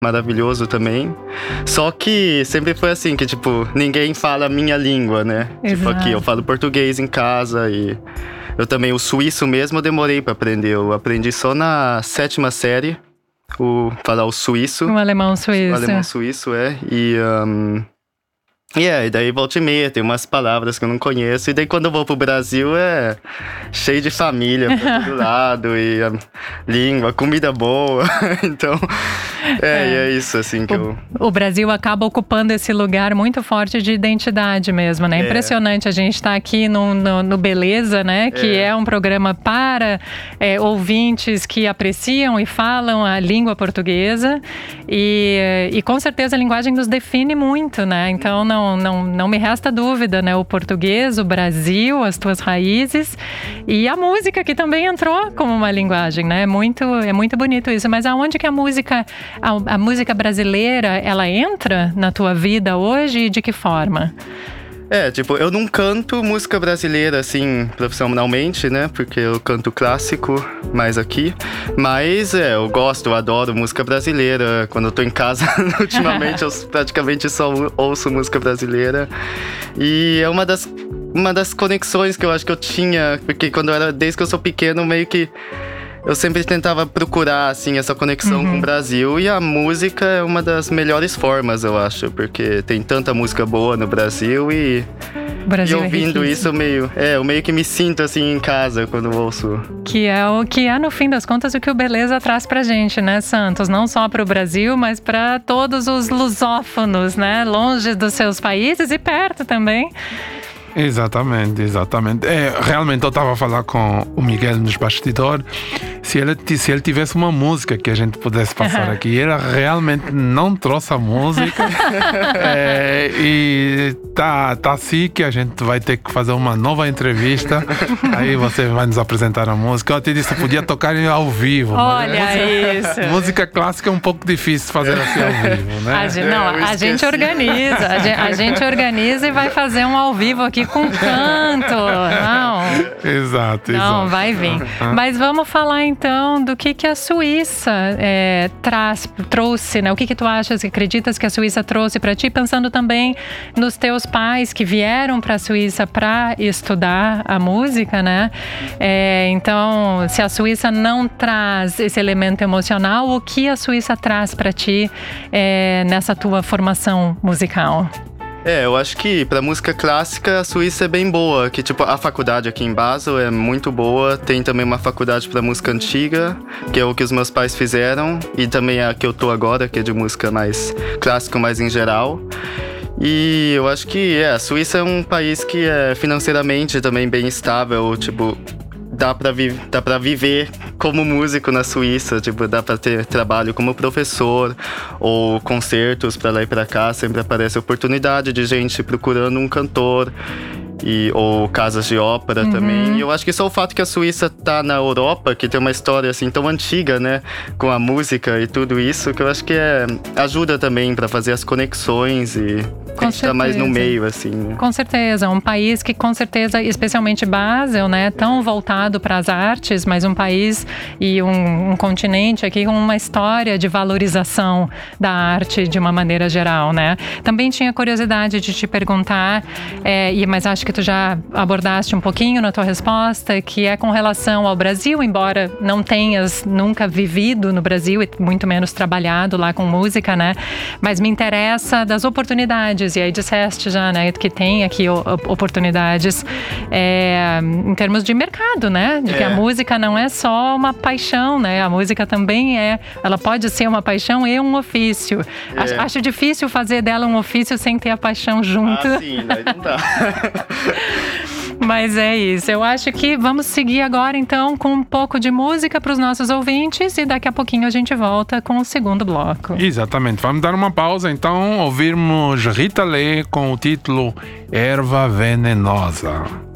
maravilhoso também. Só que sempre foi assim, que tipo, ninguém fala a minha língua, né? Exato. Tipo, aqui eu falo português em casa e eu também, o suíço mesmo, eu demorei pra aprender. Eu aprendi só na 7ª série, falar o suíço. O alemão suíço. O alemão suíço, e daí volta e meia, tem umas palavras que eu não conheço. E daí quando eu vou pro Brasil é cheio de família pra todo lado. E a língua, comida boa. Então, é isso assim que o Brasil acaba ocupando esse lugar muito forte de identidade mesmo, né? Impressionante a gente estar aqui no Beleza, né? Que é um programa para ouvintes que apreciam e falam a língua portuguesa. E com certeza a linguagem nos define muito, né? Então não me resta dúvida, né? O português, o Brasil, as tuas raízes e a música que também entrou como uma linguagem, né? É muito bonito isso. Mas aonde que a música brasileira, ela entra na tua vida hoje e de que forma? Tipo, eu não canto música brasileira, assim, profissionalmente, né? Porque eu canto clássico mais aqui. Mas, eu gosto, eu adoro música brasileira. Quando eu tô em casa, ultimamente, eu praticamente só ouço música brasileira. E é uma das conexões que eu acho que eu tinha. Porque desde que eu sou pequeno, meio que eu sempre tentava procurar, assim, essa conexão com o Brasil. E a música é uma das melhores formas, eu acho. Porque tem tanta música boa no Brasil e ouvindo isso, eu meio que me sinto, assim, em casa quando ouço. Que é, no fim das contas, o que o Beleza traz pra gente, né, Santos? Não só pro Brasil, mas pra todos os lusófonos, né? Longe dos seus países e perto também. Exatamente. Realmente eu estava a falar com o Miguel nos bastidores se ele tivesse uma música que a gente pudesse passar aqui. Ele realmente não trouxe a música. E tá assim que a gente vai ter que fazer uma nova entrevista. Aí você vai nos apresentar a música. Eu até disse que podia tocar ao vivo. Olha isso. Música clássica é um pouco difícil fazer assim ao vivo, né? A gente organiza. A gente organiza e vai fazer um ao vivo aqui com canto. Não. Exato. Não, vai vir. Mas vamos falar então do que a Suíça trouxe, né? O que tu achas, acreditas que a Suíça trouxe para ti, pensando também nos teus pais que vieram para a Suíça para estudar a música, né? Então, se a Suíça não traz esse elemento emocional, o que a Suíça traz para ti nessa tua formação musical? Eu acho que pra música clássica a Suíça é bem boa, que tipo, a faculdade aqui em Basel é muito boa, tem também uma faculdade pra música antiga, que é o que os meus pais fizeram, e também a que eu tô agora, que é de música mais clássica, mais em geral. E eu acho que a Suíça é um país que é financeiramente também bem estável, tipo, dá pra viver como músico na Suíça, tipo, dá pra ter trabalho como professor ou concertos pra lá e pra cá, sempre aparece oportunidade de gente procurando um cantor. Ou casas de ópera também. E eu acho que só o fato que a Suíça tá na Europa, que tem uma história assim tão antiga, né, com a música e tudo isso, que eu acho que ajuda também pra fazer as conexões e a gente tá mais no meio, assim, né? Com certeza, um país que com certeza, especialmente Basel, né, tão voltado para as artes, mas um país e um continente aqui com uma história de valorização da arte de uma maneira geral, né? Também tinha curiosidade de te perguntar, mas acho que tu já abordaste um pouquinho na tua resposta, que é com relação ao Brasil, embora não tenhas nunca vivido no Brasil e muito menos trabalhado lá com música, né? Mas me interessa das oportunidades, e aí disseste já, né, que tem aqui oportunidades em termos de mercado, né? De que a música não é só uma paixão, né? A música também ela pode ser uma paixão e um ofício. Acho difícil fazer dela um ofício sem ter a paixão junto. Sim, daí não dá. Mas é isso, eu acho que vamos seguir agora então com um pouco de música para os nossos ouvintes e daqui a pouquinho a gente volta com o segundo bloco. Exatamente, vamos dar uma pausa então, ouvirmos Rita Lee com o título Erva Venenosa.